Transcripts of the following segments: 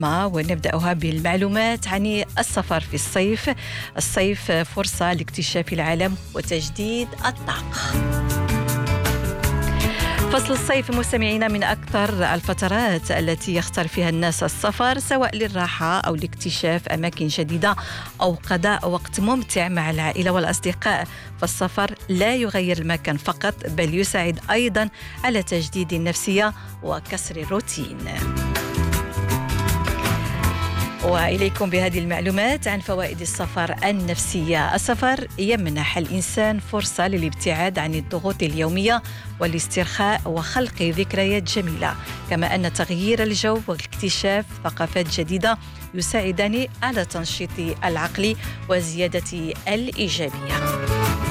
ونبدأها بالمعلومات عن السفر في الصيف. الصيف فرصة لاكتشاف العالم وتجديد الطاقة. فصل الصيف مستمعينا من أكثر الفترات التي يختار فيها الناس السفر، سواء للراحة أو لاكتشاف أماكن جديدة أو قضاء وقت ممتع مع العائلة والأصدقاء. فالسفر لا يغير المكان فقط، بل يساعد أيضا على تجديد النفسية وكسر الروتين. وإليكم بهذه المعلومات عن فوائد السفر النفسية. السفر يمنح الإنسان فرصة للابتعاد عن الضغوط اليومية والاسترخاء وخلق ذكريات جميلة، كما أن تغيير الجو واكتشاف ثقافات جديدة يساعدني على تنشيط العقل وزيادة الإيجابية.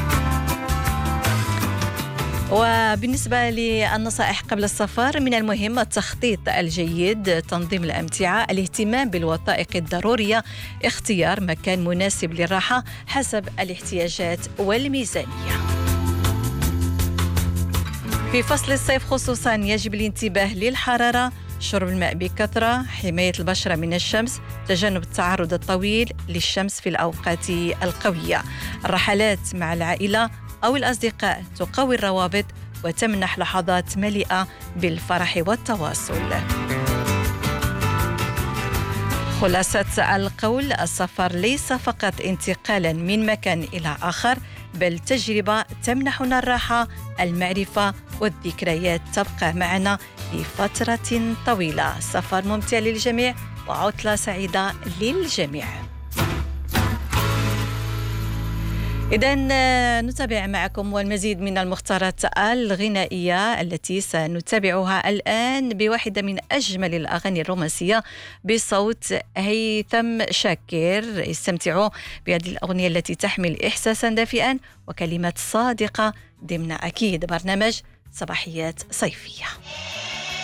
وبالنسبة للنصائح قبل السفر، من المهم التخطيط الجيد، تنظيم الأمتعة، الاهتمام بالوثائق الضرورية، اختيار مكان مناسب للراحة حسب الاحتياجات والميزانية. في فصل الصيف خصوصا يجب الانتباه للحرارة، شرب الماء بكثرة، حماية البشرة من الشمس، تجنب التعرض الطويل للشمس في الأوقات القوية. الرحلات مع العائلة أو الأصدقاء تقوي الروابط وتمنح لحظات مليئة بالفرح والتواصل. خلاصة القول، السفر ليس فقط انتقالا من مكان إلى آخر، بل تجربة تمنحنا الراحة، المعرفة والذكريات تبقى معنا لفترة طويلة. سفر ممتع للجميع وعطلة سعيدة للجميع. إذن نتابع معكم والمزيد من المختارات الغنائية التي سنتابعها الآن بواحدة من أجمل الأغاني الرومانسية بصوت هيثم شاكر. استمتعوا بهذه الأغنية التي تحمل إحساسا دافئا وكلمات صادقة ضمن أكيد برنامج صباحيات صيفية.